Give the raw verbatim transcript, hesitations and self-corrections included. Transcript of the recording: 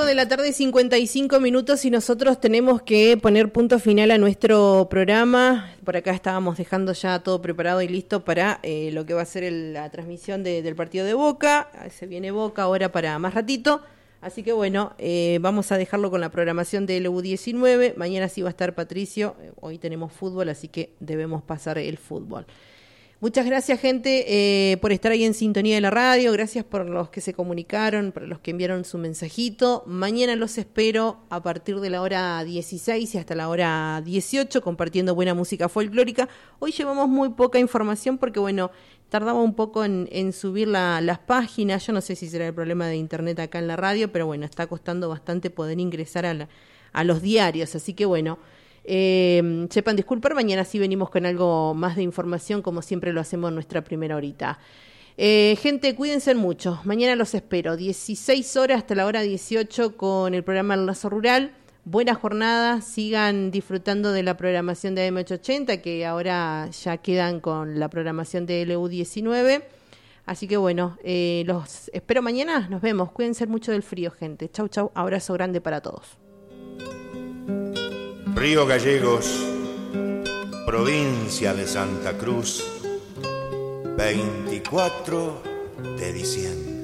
de la tarde, cincuenta y cinco minutos, y nosotros tenemos que poner punto final a nuestro programa. Por acá estábamos dejando ya todo preparado y listo para eh, lo que va a ser el, la transmisión de, del partido de Boca. Se viene Boca ahora para más ratito. Así que bueno, eh, vamos a dejarlo con la programación de L U diecinueve. Mañana sí va a estar Patricio. Hoy tenemos fútbol, así que debemos pasar el fútbol. Muchas gracias, gente, eh, por estar ahí en sintonía de la radio. Gracias por los que se comunicaron, por los que enviaron su mensajito. Mañana los espero a partir de la hora dieciséis y hasta la hora dieciocho, compartiendo buena música folclórica. Hoy llevamos muy poca información porque, bueno, tardaba un poco en, en subir la, las páginas. Yo no sé si será el problema de internet acá en la radio, pero bueno, está costando bastante poder ingresar a, la, a los diarios. Así que, bueno... Eh, sepan disculpar, mañana sí venimos con algo más de información, como siempre lo hacemos en nuestra primera horita. Eh, gente, cuídense mucho, mañana los espero, dieciséis horas hasta la hora dieciocho con el programa El Lazo Rural. Buena jornada, sigan disfrutando de la programación de A M ochocientos ochenta, que ahora ya quedan con la programación de L U diecinueve. Así que bueno, eh, los espero mañana, nos vemos, cuídense mucho del frío, gente. Chau, chau, abrazo grande para todos. Río Gallegos, provincia de Santa Cruz, veinticuatro de diciembre.